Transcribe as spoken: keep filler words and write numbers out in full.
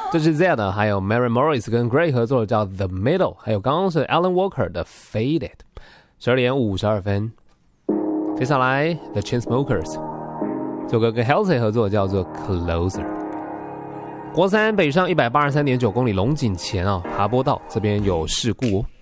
这是 Z 的，还有 Mary Morris 跟 Gray 合作的叫 The Middle， 还有刚刚是 Alan Walker 的 Faded。十二点五十二分，接下来 The Chainsmokers 这首歌跟 Halsey 合作叫做 Closer。国三北上一百八十三点九公里龙井前啊，爬坡道这边有事故哦。